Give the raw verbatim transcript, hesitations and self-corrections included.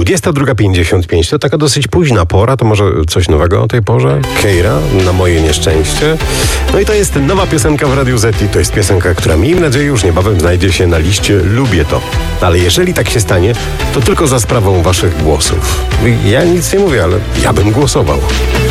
dwudziesta druga pięćdziesiąt pięć to taka dosyć późna pora, to może coś nowego o tej porze? Keira, na moje nieszczęście. No i to jest nowa piosenka w Radiu Z i to jest piosenka, która miejmy nadzieję już niebawem znajdzie się na liście Lubię to. Ale jeżeli tak się stanie, to tylko za sprawą waszych głosów. Ja nic nie mówię, ale ja bym głosował.